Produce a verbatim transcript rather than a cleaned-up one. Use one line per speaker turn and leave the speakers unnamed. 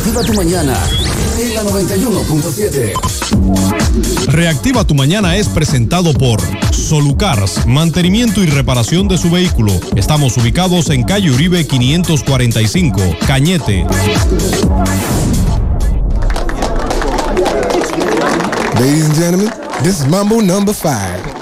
Reactiva tu mañana en la noventa y uno punto siete.
Reactiva tu mañana es presentado por Solucars, mantenimiento y reparación de su vehículo. Estamos ubicados en calle Uribe quinientos cuarenta y cinco, Cañete.
Ladies and gentlemen, this is Mambo number five.